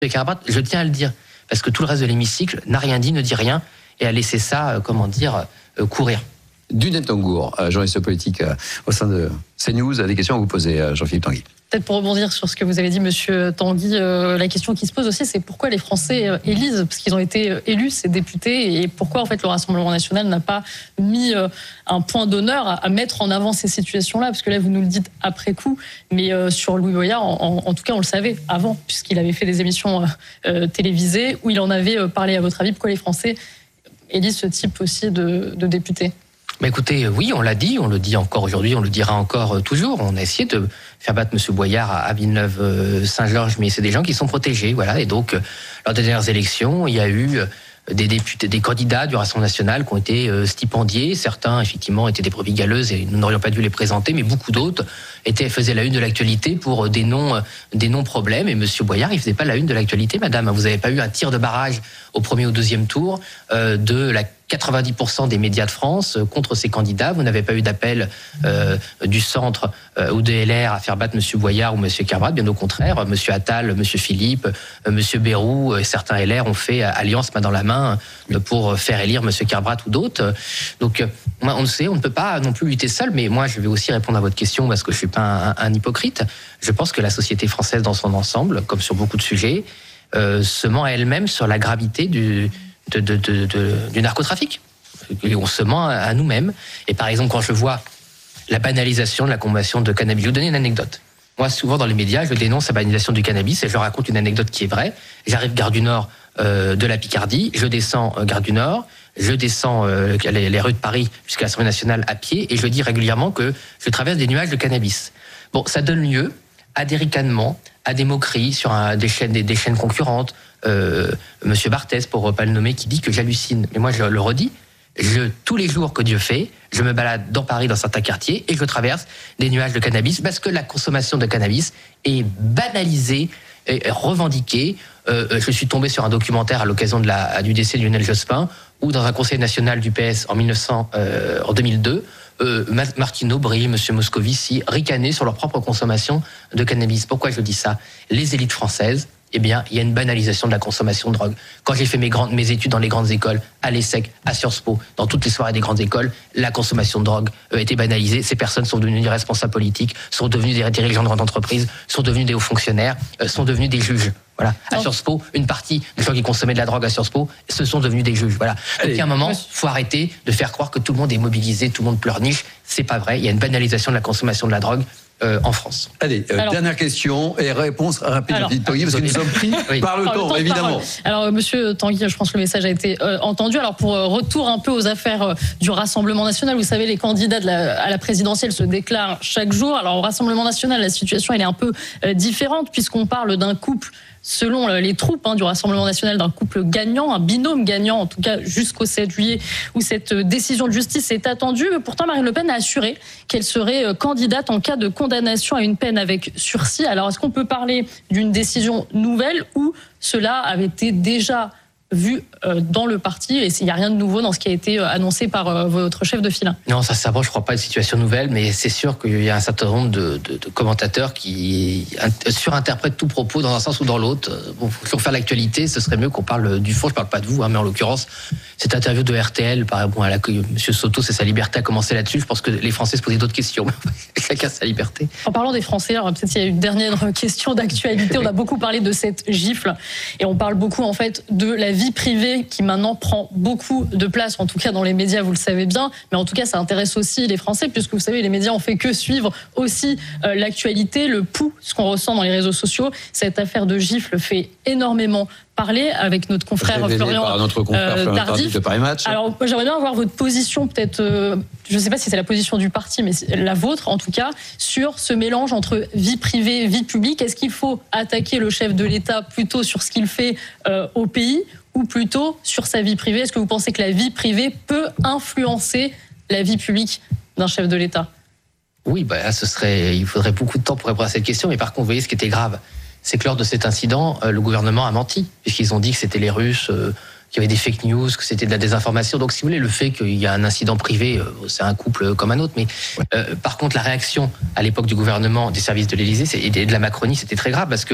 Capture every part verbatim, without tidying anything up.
Kerbrad, je tiens à le dire, parce que tout le reste de l'hémicycle n'a rien dit, ne dit rien, et a laissé ça, euh, comment dire, euh, courir. Dunet Angour, journaliste politique euh, au sein de CNews, a des questions à vous poser, euh, Jean-Philippe Tanguy. Peut-être pour rebondir sur ce que vous avez dit, Monsieur Tanguy, euh, la question qui se pose aussi, c'est pourquoi les Français euh, élisent, parce qu'ils ont été euh, élus, ces députés, et pourquoi en fait le Rassemblement national n'a pas mis euh, un point d'honneur à, à mettre en avant ces situations-là, parce que là vous nous le dites après coup, mais euh, sur Louis Boyard, en, en, en tout cas on le savait avant, puisqu'il avait fait des émissions euh, euh, télévisées où il en avait euh, parlé. À votre avis, pourquoi les Français élisent ce type aussi de, de députés? Mais écoutez, oui, on l'a dit, on le dit encore aujourd'hui, on le dira encore toujours. On a essayé de faire battre M. Boyard à Villeneuve-Saint-Georges, mais c'est des gens qui sont protégés, voilà. Et donc, lors des dernières élections, il y a eu des députés, des candidats du Rassemblement national qui ont été stipendiés. Certains, effectivement, étaient des brebis galeuses et nous n'aurions pas dû les présenter, mais beaucoup d'autres étaient, faisaient la une de l'actualité pour des noms, des non-problèmes. Et M. Boyard, il faisait pas la une de l'actualité, madame. Vous n'avez pas eu un tir de barrage au premier ou deuxième tour euh, de la quatre-vingt-dix pour cent des médias de France contre ces candidats. Vous n'avez pas eu d'appel euh, du centre euh, ou de L R à faire battre M. Boyard ou M. Kerbrad. Bien au contraire, M. Attal, M. Philippe, euh, M. Bayrou et certains L R ont fait alliance main dans la main pour faire élire M. Kerbrad ou d'autres. Donc, moi, on le sait, on ne peut pas non plus lutter seul, mais moi, je vais aussi répondre à votre question parce que je ne suis pas un, un hypocrite. Je pense que la société française dans son ensemble, comme sur beaucoup de sujets, euh, se ment à elle-même sur la gravité du... De, de, de, de, du narcotrafic. Et on se ment à nous-mêmes. Et par exemple, quand je vois la banalisation de la consommation de cannabis, je vais vous donner une anecdote. Moi, souvent dans les médias, je dénonce la banalisation du cannabis et je raconte une anecdote qui est vraie. J'arrive gare du Nord euh, de la Picardie, je descends euh, gare du Nord, je descends euh, les, les rues de Paris jusqu'à l'Assemblée nationale à pied et je dis régulièrement que je traverse des nuages de cannabis. Bon, ça donne lieu à des ricanements, à des moqueries sur un, des, chaînes, des, des chaînes concurrentes. Euh, Monsieur Barthès, pour pas le nommer, qui dit que j'hallucine. Mais moi, je le redis, je, tous les jours que Dieu fait, je me balade dans Paris, dans certains quartiers, et je traverse des nuages de cannabis, parce que la consommation de cannabis est banalisée, et revendiquée. Euh, je suis tombé sur un documentaire à l'occasion de la, du décès de Lionel Jospin, où dans un conseil national du P S en, mille neuf cents, euh, en deux mille deux, euh, Martine Aubry, Monsieur Moscovici ricanaient sur leur propre consommation de cannabis. Pourquoi je dis ça? Les élites françaises, eh bien, il y a une banalisation de la consommation de drogue. Quand j'ai fait mes, grandes, mes études dans les grandes écoles, à l'ESSEC, à Sciences Po, dans toutes les soirées des grandes écoles, la consommation de drogue euh, était banalisée. Ces personnes sont devenues des responsables politiques, sont devenues des dirigeants de grandes entreprises, sont devenues des hauts fonctionnaires, euh, sont devenus des juges. Voilà. À oh. Sciences Po, une partie des gens qui consommaient de la drogue à Sciences Po, se sont devenus des juges. Voilà. Donc, il y a un moment, il faut arrêter de faire croire que tout le monde est mobilisé, tout le monde pleurniche. C'est pas vrai. Il y a une banalisation de la consommation de la drogue. Euh, en France. Allez, euh, alors, dernière question et réponse rapide, alors, Tanguy, parce que nous sommes pris oui. par le, temps, le temps, évidemment. Alors, Monsieur Tanguy, je pense que le message a été euh, entendu. Alors, pour euh, retour un peu aux affaires euh, du Rassemblement national, vous savez, les candidats de la, à la présidentielle se déclarent chaque jour. Alors, au Rassemblement national, la situation elle est un peu euh, différente puisqu'on parle d'un couple. Selon les troupes hein, du Rassemblement national, d'un couple gagnant, un binôme gagnant, en tout cas jusqu'au sept juillet, où cette décision de justice est attendue. Pourtant, Marine Le Pen a assuré qu'elle serait candidate en cas de condamnation à une peine avec sursis. Alors, est-ce qu'on peut parler d'une décision nouvelle ou cela avait été déjà vu euh, dans le parti et il n'y a rien de nouveau dans ce qui a été annoncé par euh, votre chef de file? Non, ça s'approche, je ne crois pas, une situation nouvelle, mais c'est sûr qu'il y a un certain nombre de, de, de commentateurs qui surinterprètent tout propos dans un sens ou dans l'autre. Bon, faut toujours faire l'actualité, ce serait mieux qu'on parle du fond, je ne parle pas de vous, hein, mais en l'occurrence, cette interview de R T L, par bon, à la, M. Soto, c'est sa liberté à commencer là-dessus, je pense que les Français se posaient d'autres questions. Chacun sa liberté. En parlant des Français, alors peut-être qu'il y a une dernière question d'actualité, on a beaucoup parlé de cette gifle et on parle beaucoup en fait de la vie vie privée qui maintenant prend beaucoup de place, en tout cas dans les médias, vous le savez bien, mais en tout cas ça intéresse aussi les Français, puisque vous savez, les médias ont fait que suivre aussi euh, l'actualité, le pouls, ce qu'on ressent dans les réseaux sociaux. Cette affaire de gifle fait énormément parler avec notre confrère Révélé Florian, par notre confrère, euh, Florian Tardif. de Paris Match. Alors j'aimerais bien avoir votre position, peut-être, euh, je ne sais pas si c'est la position du parti, mais la vôtre en tout cas, sur ce mélange entre vie privée et vie publique. Est-ce qu'il faut attaquer le chef de l'État plutôt sur ce qu'il fait euh, au pays ou plutôt sur sa vie privée? Est-ce que vous pensez que la vie privée peut influencer la vie publique d'un chef de l'État? Oui, bah, ce serait, il faudrait beaucoup de temps pour répondre à cette question, mais par contre, vous voyez, ce qui était grave, c'est que lors de cet incident, euh, le gouvernement a menti, puisqu'ils ont dit que c'était les Russes, euh, qu'il y avait des fake news, que c'était de la désinformation. Donc, si vous voulez, le fait qu'il y a un incident privé, euh, c'est un couple comme un autre. Mais euh, par contre, la réaction à l'époque du gouvernement, des services de l'Élysée et de la Macronie, c'était très grave, parce que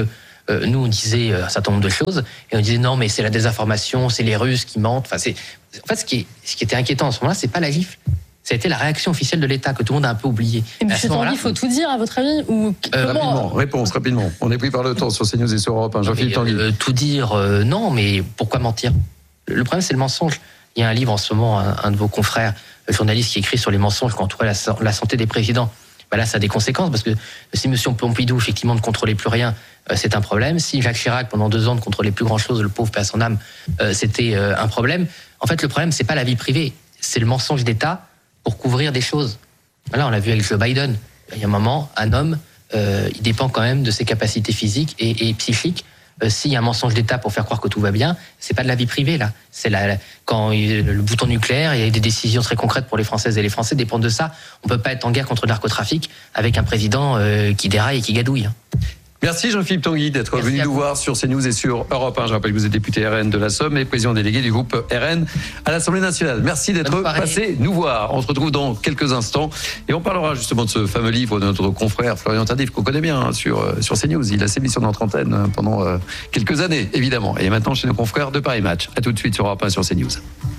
euh, nous on disait un certain nombre de choses et on disait non mais c'est la désinformation, c'est les Russes qui mentent. Enfin c'est en fait ce qui est, ce qui était inquiétant à ce moment-là, c'est pas la gifle. Ça a été la réaction officielle de l'État que tout le monde a un peu oublié. Et M. Tanguy, il faut tout dire à votre avis ou euh, comment... Rapidement, réponse rapidement. On est pris par le temps sur CNews et sur Europe un. Jean-Philippe Tanguy. Euh, tout dire, euh, non, mais pourquoi mentir ? Le problème, c'est le mensonge. Il y a un livre en ce moment, un, un de vos confrères, un journaliste qui écrit sur les mensonges qui entouraient la, la santé des présidents. Ben là, ça a des conséquences parce que si M. Pompidou, effectivement, ne contrôlait plus rien, euh, c'est un problème. Si Jacques Chirac, pendant deux ans, ne contrôlait plus grand-chose, le pauvre paix à son âme, euh, c'était euh, un problème. En fait, le problème, c'est pas la vie privée, c'est le mensonge d'État pour couvrir des choses. Voilà, on l'a vu avec Joe Biden. Il y a un moment, un homme, euh, il dépend quand même de ses capacités physiques et, et psychiques. Euh, s'il y a un mensonge d'État pour faire croire que tout va bien, c'est pas de la vie privée là. C'est la, la, quand il, le bouton nucléaire, il y a des décisions très concrètes pour les Françaises et les Français dépendent de ça. On peut pas être en guerre contre le narcotrafic avec un président euh, qui déraille et qui gadouille. Hein. Merci Jean-Philippe Tanguy d'être Merci venu nous voir sur CNews et sur Europe un. Je rappelle que vous êtes député R N de la Somme et président délégué du groupe R N à l'Assemblée nationale. Merci d'être passé nous voir. On se retrouve dans quelques instants et on parlera justement de ce fameux livre de notre confrère Florian Tardif qu'on connaît bien hein, sur, sur CNews. Il a sévi sur notre antenne pendant euh, quelques années évidemment. Et maintenant chez nos confrères de Paris Match. À tout de suite sur Europe un sur CNews.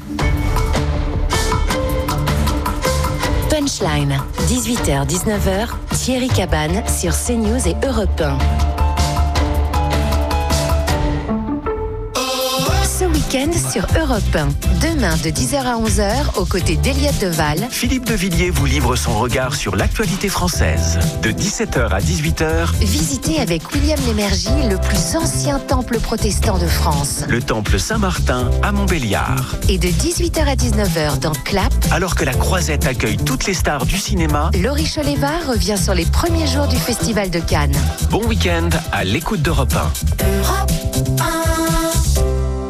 Punchline, dix-huit heures dix-neuf heures, Thierry Cabane sur CNews et Europe un. Ce week-end sur Europe un. Demain de dix heures à onze heures, aux côtés d'Eliette Deval, Philippe de Villiers vous livre son regard sur l'actualité française. De dix-sept heures à dix-huit heures, visitez avec William Lémergie le plus ancien temple protestant de France. Le temple Saint-Martin à Montbéliard. Et de dix-huit heures à dix-neuf heures dans Clap, alors que la Croisette accueille toutes les stars du cinéma, Laurie Choleva revient sur les premiers jours du Festival de Cannes. Bon week-end à l'écoute d'Europe un. Europe un. Christophe ?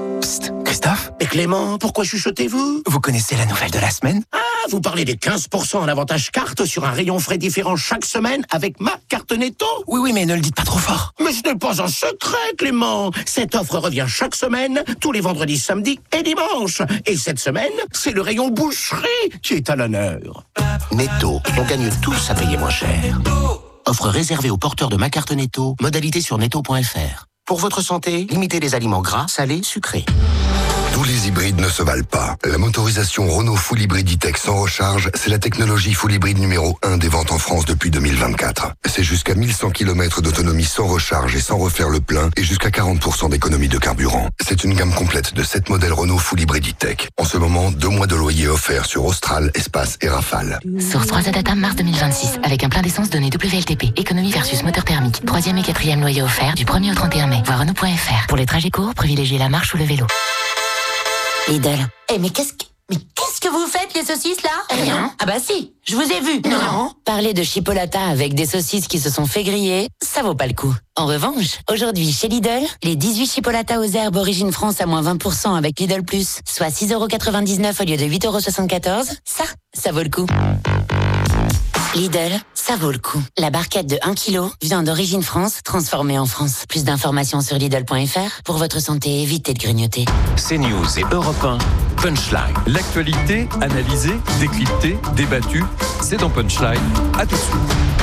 Mais Clément, pourquoi chuchotez-vous ? Vous connaissez la nouvelle de la semaine ? Ah, vous parlez des quinze pour cent en avantage carte sur un rayon frais différent chaque semaine avec ma carte Netto ? Oui, oui, mais ne le dites pas trop fort. Mais ce n'est pas un secret, Clément. Cette offre revient chaque semaine, tous les vendredis, samedis et dimanches. Et cette semaine, c'est le rayon boucherie qui est à l'honneur. Netto, on gagne tous à payer moins cher. Offre réservée aux porteurs de ma carte Netto, modalité sur netto point f r. Pour votre santé, limitez les aliments gras, salés, sucrés. Tous les hybrides ne se valent pas. La motorisation Renault Full Hybrid E-Tech sans recharge, c'est la technologie Full Hybrid numéro un des ventes en France depuis deux mille vingt-quatre. C'est jusqu'à mille cent kilomètres d'autonomie sans recharge et sans refaire le plein et jusqu'à quarante pour cent d'économie de carburant. C'est une gamme complète de sept modèles Renault Full Hybrid E-Tech. En ce moment, deux mois de loyer offerts sur Austral, Espace et Rafale. Source trois Data mars deux mille vingt-six avec un plein d'essence donné W L T P. Économie versus moteur thermique. Troisième et quatrième loyer offert du premier au trente et un mai. Voir Renault point f r. Pour les trajets courts, privilégiez la marche ou le vélo. Lidl. Eh mais qu'est-ce que... Mais qu'est-ce que vous faites, les saucisses, là ? Rien. Ah bah si, je vous ai vu. Non. Parler de chipolata avec des saucisses qui se sont fait griller, ça vaut pas le coup. En revanche, aujourd'hui, chez Lidl, les dix-huit chipolatas aux herbes Origine France à moins vingt pour cent avec Lidl Plus, soit six euros quatre-vingt-dix-neuf au lieu de huit euros soixante-quatorze, ça, ça vaut le coup. Lidl, ça vaut le coup. La barquette de un kilo, viande d'origine France, transformée en France. Plus d'informations sur Lidl point f r. Pour votre santé, évitez de grignoter. CNews et Europe un, Punchline. L'actualité analysée, décryptée, débattue, c'est dans Punchline. À tout de suite.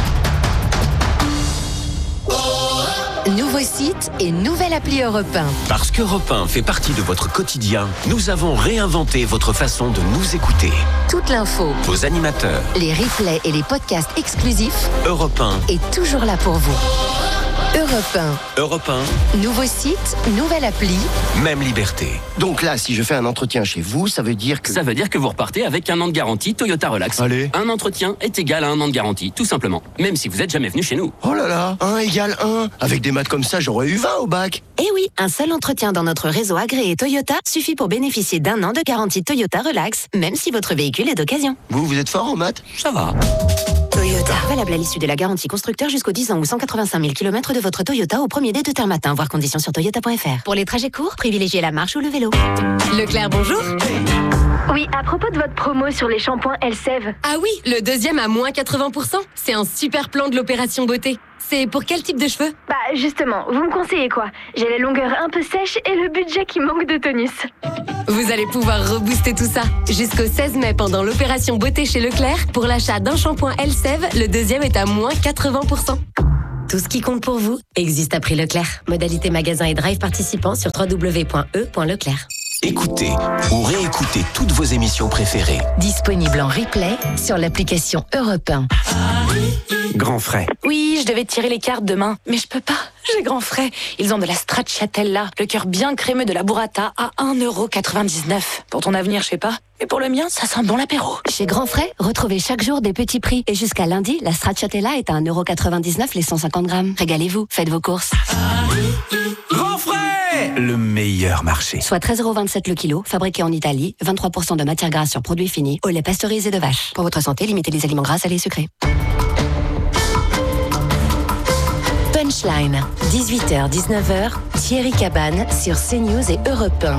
Nouveau site et nouvelle appli Europe un. Parce qu'Europe un fait partie de votre quotidien, nous avons réinventé votre façon de nous écouter. Toute l'info, Vos animateurs, les replays et les podcasts exclusifs Europe un est toujours là pour vous. Europe un. Europe un, Nouveau site, nouvelle appli. même liberté. Donc là, si je fais un entretien chez vous, ça veut dire que... Ça veut dire que vous repartez avec un an de garantie Toyota Relax. Allez. Un entretien est égal à un an de garantie, tout simplement. Même si vous êtes jamais venu chez nous. Oh là là, un égale un. Avec des maths comme ça, j'aurais eu vingt au bac. Eh oui, un seul entretien dans notre réseau agréé Toyota suffit pour bénéficier d'un an de garantie Toyota Relax, même si votre véhicule est d'occasion. Vous, vous êtes fort en maths ? Ça va. Toyota. Valable à l'issue de la garantie constructeur jusqu'aux dix ans ou cent quatre-vingt-cinq mille kilomètres de votre Toyota au premier dé de terme matin. Voir conditions sur toyota point f r. Pour les trajets courts, privilégiez la marche ou le vélo. Leclerc, bonjour. Oui, à propos de votre promo sur les shampoings Elseve. Ah oui, le deuxième à moins quatre-vingts pour cent. C'est un super plan de l'opération beauté. C'est pour quel type de cheveux ? Bah justement, vous me conseillez quoi ? J'ai la longueur un peu sèche et le budget qui manque de tonus. Vous allez pouvoir rebooster tout ça. Jusqu'au seize mai, pendant l'opération beauté chez Leclerc, pour l'achat d'un shampoing Elseve, le deuxième est à moins quatre-vingts pour cent. Tout ce qui compte pour vous existe à prix Leclerc. Modalité magasin et drive participants sur w w w point e point leclerc. Écoutez ou réécoutez toutes vos émissions préférées. Disponible en replay sur l'application Europe un. Grand frais. Oui, je devais tirer les cartes demain, mais je peux pas. J'ai Grand frais. Ils ont de la stracciatella, le cœur bien crémeux de la burrata à un euro quatre-vingt-dix-neuf. Pour ton avenir, je sais pas. Mais pour le mien, ça sent bon l'apéro. Chez Grand Frais, retrouvez chaque jour des petits prix. Et jusqu'à lundi, la stracciatella est à un euro quatre-vingt-dix-neuf les cent cinquante grammes. Régalez-vous, faites vos courses. Grand frais, le meilleur marché. Soit treize euros vingt-sept le kilo, fabriqué en Italie, vingt-trois pour cent de matière grasse sur produits finis, au lait pasteurisé de vache. Pour votre santé, limitez les aliments gras, salés et sucrés. Punchline, dix-huit heures dix-neuf heures, Thierry Cabane sur CNews et Europe un.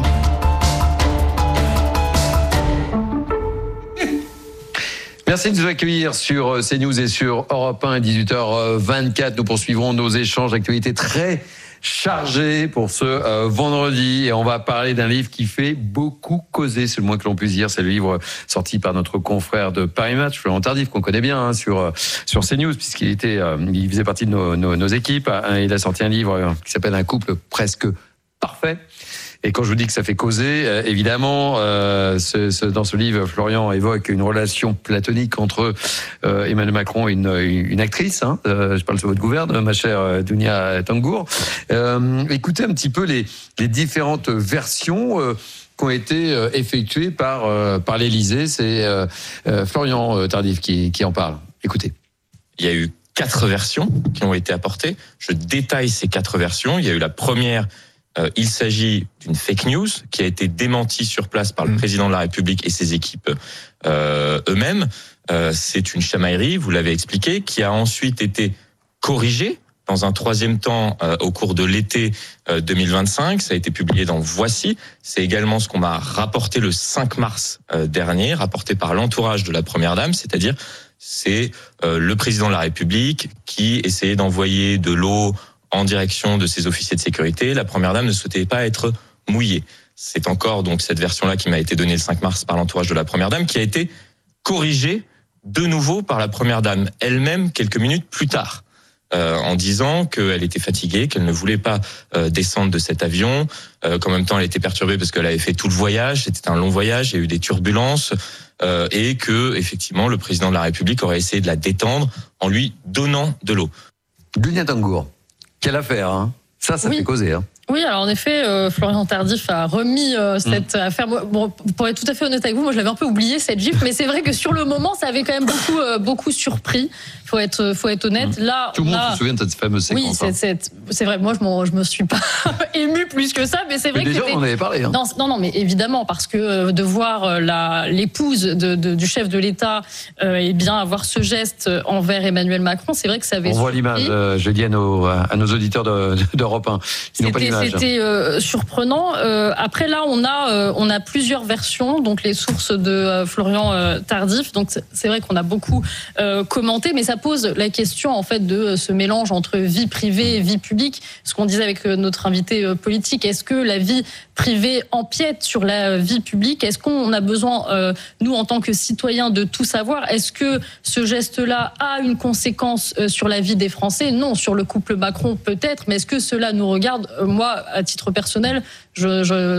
Merci de nous accueillir sur CNews et sur Europe un à dix-huit heures vingt-quatre. Nous poursuivrons nos échanges d'actualités très chargés pour ce euh, vendredi. Et on va parler d'un livre qui fait beaucoup causer, c'est le moins que l'on puisse dire. C'est le livre sorti par notre confrère de Paris Match, Florent Tardif, qu'on connaît bien hein, sur, sur CNews, puisqu'il était, euh, il faisait partie de nos, nos, nos équipes. Il a sorti un livre qui s'appelle Un couple presque parfait. Et quand je vous dis que ça fait causer, euh, évidemment, euh, ce, ce, dans ce livre, Florian évoque une relation platonique entre euh, Emmanuel Macron et une, une actrice. Hein, euh, je parle sous votre gouverne, ma chère Dounia Tangour. Euh, écoutez un petit peu les, les différentes versions euh, qui ont été euh, effectuées par, euh, par l'Élysée. C'est euh, euh, Florian Tardif qui, qui en parle. Écoutez. Il y a eu quatre versions qui ont été apportées. Je détaille ces quatre versions. Il y a eu la première... Euh, il s'agit d'une fake news qui a été démentie sur place par le mmh. président de la République et ses équipes euh, eux-mêmes. Euh, c'est une chamaillerie, vous l'avez expliqué, qui a ensuite été corrigée dans un troisième temps euh, au cours de l'été euh, deux mille vingt-cinq. Ça a été publié dans Voici. C'est également ce qu'on m'a rapporté le cinq mars euh, dernier, rapporté par l'entourage de la Première Dame, c'est-à-dire c'est euh, le président de la République qui essayait d'envoyer de l'eau en direction de ses officiers de sécurité. La Première Dame ne souhaitait pas être mouillée. C'est encore donc cette version-là qui m'a été donnée le cinq mars par l'entourage de la Première Dame, qui a été corrigée de nouveau par la Première Dame elle-même quelques minutes plus tard, euh, en disant qu'elle était fatiguée, qu'elle ne voulait pas euh, descendre de cet avion, euh, qu'en même temps elle était perturbée parce qu'elle avait fait tout le voyage, c'était un long voyage, il y a eu des turbulences, euh, et que effectivement le président de la République aurait essayé de la détendre en lui donnant de l'eau. Dounia Tangour. Quelle affaire, hein. Ça, ça oui. fait causer. Hein. Oui, alors en effet, euh, Florian Tardif a remis euh, cette mmh. affaire. Bon, pour être tout à fait honnête avec vous, moi je l'avais un peu oublié cette gifle, mais c'est vrai que sur le moment, ça avait quand même beaucoup, euh, beaucoup surpris. Faut être, faut être honnête. Mmh. Là, tout le monde a... se souvient de cette fameuse séquence. Oui, c'est, c'est, c'est vrai. Moi, je, m'en, je me suis pas ému plus que ça, mais c'est vrai mais que déjà, on en avait parlé. Hein. Non, non, non, mais évidemment, parce que euh, de voir la l'épouse de, de, du chef de l'État, euh, et bien avoir ce geste envers Emmanuel Macron, c'est vrai que ça avait. On surpris. Voit l'image. Euh, je dis à nos, à nos auditeurs de, d'Europe un qui n'ont pas l'image. C'était euh, surprenant. Euh, après là, on a euh, on a plusieurs versions, donc les sources de euh, Florian euh, Tardif. Donc c'est, c'est vrai qu'on a beaucoup euh, commenté, mais ça pose la question en fait de ce mélange entre vie privée et vie publique. Ce qu'on disait avec notre invité politique, est-ce que la vie privée empiète sur la vie publique ? Est-ce qu'on a besoin, euh, nous en tant que citoyens, de tout savoir ? Est-ce que ce geste-là a une conséquence euh, sur la vie des Français ? Non, sur le couple Macron peut-être, mais est-ce que cela nous regarde ? euh, Moi, à titre personnel, je... je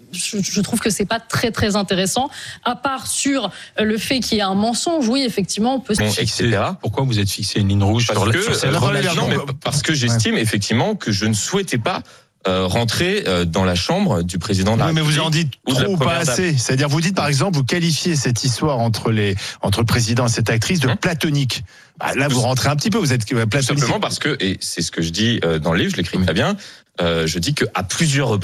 je trouve que c'est pas très très intéressant, à part sur le fait qu'il y ait un mensonge. Oui, effectivement, on peut. Bon, et cetera. Pourquoi vous êtes fixé une ligne rouge parce sur, que, sur cette euh, relation ? Non, mais parce que j'estime ouais. effectivement que je ne souhaitais pas euh, rentrer euh, dans la chambre du président de la oui, République. Mais vous en dites trop ou pas assez. C'est-à-dire, vous dites par exemple, vous qualifiez cette histoire entre les entre le président et cette actrice de hum. platonique. Bah, là, vous rentrez un petit peu. Vous êtes platonique. Simplement parce que, et c'est ce que je dis dans le livre, je l'écris très bien. Euh, je dis que à plusieurs reprises.